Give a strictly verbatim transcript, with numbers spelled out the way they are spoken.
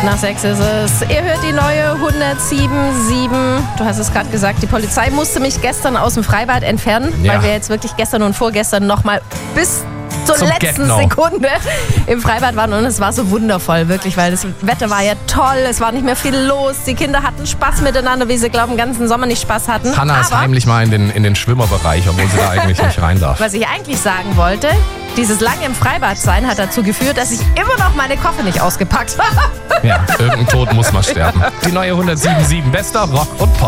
Nach sechs ist es. Ihr hört die neue hundertsieben Komma sieben. Du hast es gerade gesagt, die Polizei musste mich gestern aus dem Freibad entfernen, Ja. weil wir jetzt wirklich gestern und vorgestern nochmal bis zur Zum letzten Get-No. Sekunde im Freibad waren. Und es war so wundervoll, wirklich, weil das Wetter war ja toll. Es war nicht mehr viel los. Die Kinder hatten Spaß miteinander, wie sie, glauben, den ganzen Sommer nicht Spaß hatten. Hannah ist Aber heimlich mal in den, in den Schwimmerbereich, obwohl sie da eigentlich nicht rein darf. was ich eigentlich sagen wollte, dieses lange im Freibad sein hat dazu geführt, dass ich immer noch meine Koffer nicht ausgepackt habe. Ja, irgendein Tod muss mal sterben. Die neue hundertsieben Komma sieben, bester Rock und Pop.